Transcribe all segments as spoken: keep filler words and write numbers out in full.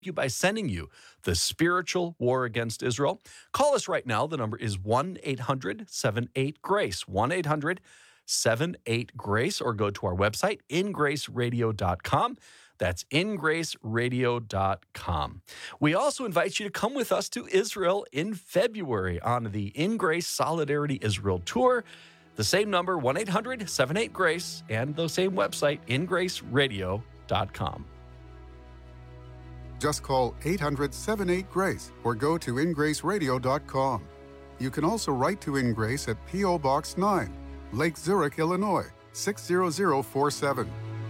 you by sending you the spiritual war against Israel. Call us right now. The number is one eight hundred seven eight GRACE, one eight hundred seven eight GRACE, or go to our website, in grace radio dot com. That's in grace radio dot com. We also invite you to come with us to Israel in February on the In Grace Solidarity Israel Tour. The same number, one eight hundred seven eight GRACE, and the same website, in grace radio dot com. Just call eight hundred seven eight GRACE or go to in grace radio dot com. You can also write to InGrace at P O Box nine, Lake Zurich, Illinois, six zero zero four seven.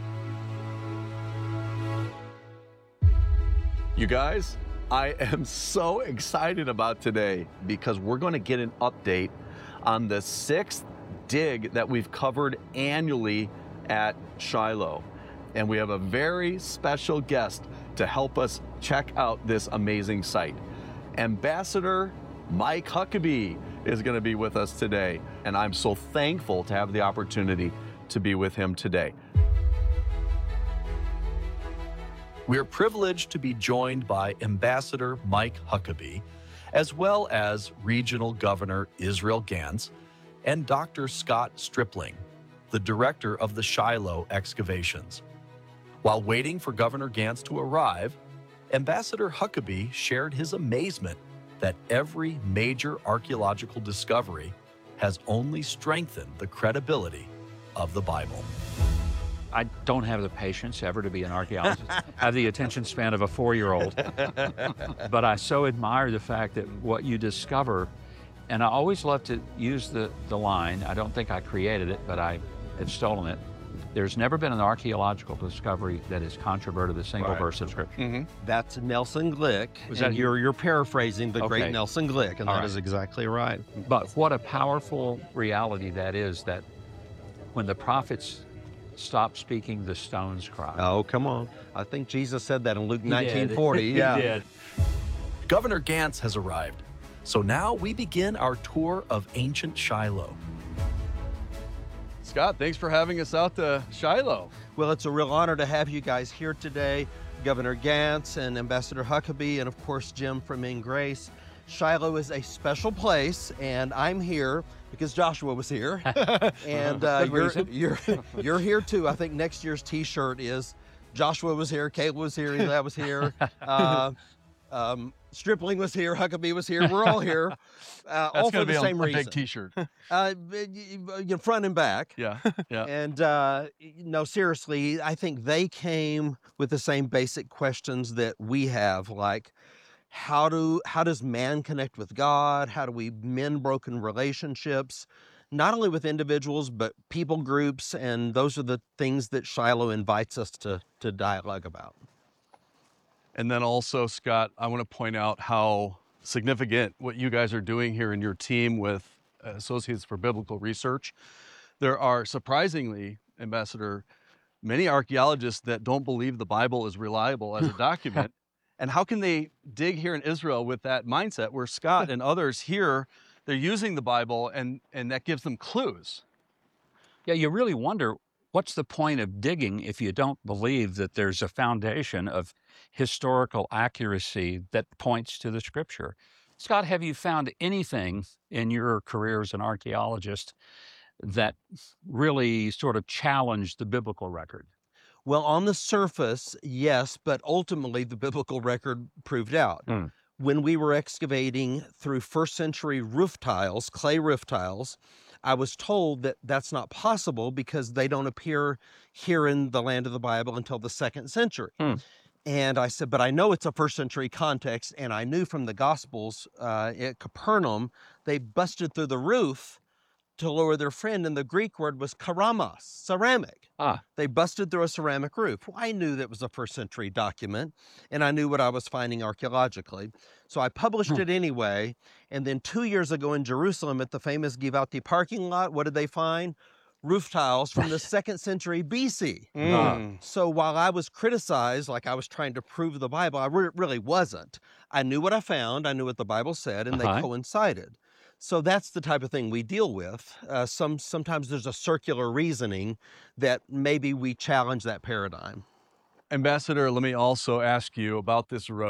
You guys, I am so excited about today because we're going to get an update on the sixth dig that we've covered annually at Shiloh. And we have a very special guest to help us check out this amazing site. Ambassador Mike Huckabee is going to be with us today, and I'm so thankful to have the opportunity to be with him today. We are privileged to be joined by Ambassador Mike Huckabee, as well as Regional Governor Israel Gantz and Doctor Scott Stripling, the director of the Shiloh excavations. While waiting for Governor Gantz to arrive, Ambassador Huckabee shared his amazement that every major archaeological discovery has only strengthened the credibility of the Bible. I don't have the patience ever to be an archaeologist. I have the attention span of a four-year-old. But I so admire the fact that what you discover, and I always love to use the, the line, I don't think I created it, but I have stolen it. There's never been an archaeological discovery that has controverted a single Right. verse of Scripture. Mm-hmm. That's Nelson Glick. Was and that- you're, you're paraphrasing the Okay. great Nelson Glick, and All that right. is exactly right. But what a powerful reality that is, that when the prophets stop speaking, the stones cry. Oh, come on. I think Jesus said that in Luke He nineteen did. forty. He yeah. did. Governor Gantz has arrived, so now we begin our tour of ancient Shiloh. Scott, thanks for having us out to Shiloh. Well, it's a real honor to have you guys here today. Governor Gantz and Ambassador Huckabee, and of course, Jim from In Grace. Shiloh is a special place, and I'm here because Joshua was here. and uh, Good you're, reason. you're, you're here too. I think next year's t-shirt is Joshua was here, Caleb was here, Eli was here, uh, um, Stripling was here, Huckabee was here. We're all here, uh, all for the same a reason. big T-shirt. Uh, you know, front and back. Yeah, yeah. And uh, no, seriously, I think they came with the same basic questions that we have, like how do how does man connect with God? How do we mend broken relationships? Not only with individuals, but people groups, and those are the things that Shiloh invites us to to dialogue about. And then also, Scott, I want to point out how significant what you guys are doing here in your team with Associates for Biblical Research. There are surprisingly, Ambassador, many archaeologists that don't believe the Bible is reliable as a document. And how can they dig here in Israel with that mindset where Scott and others here, they're using the Bible and, and that gives them clues? Yeah, you really wonder, what's the point of digging if you don't believe that there's a foundation of historical accuracy that points to the Scripture? Scott, have you found anything in your career as an archaeologist that really sort of challenged the biblical record? Well, on the surface, yes, but ultimately the biblical record proved out. Mm. When we were excavating through first century roof tiles, clay roof tiles, I was told that that's not possible because they don't appear here in the land of the Bible until the second century. Hmm. And I said, but I know it's a first century context, and I knew from the Gospels uh, at Capernaum, they busted through the roof to lower their friend, and the Greek word was keramos, ceramic. Ah. They busted through a ceramic roof. Well, I knew that was a first century document, and I knew what I was finding archaeologically. So I published Hmm. it anyway, and then two years ago in Jerusalem at the famous Givati parking lot, what did they find? Roof tiles from the second century B C. Mm. So while I was criticized, like I was trying to prove the Bible, I re- really wasn't. I knew what I found, I knew what the Bible said, and Uh-huh. they coincided. So that's the type of thing we deal with. Uh, some sometimes there's a circular reasoning that maybe we challenge that paradigm. Ambassador, let me also ask you about this road.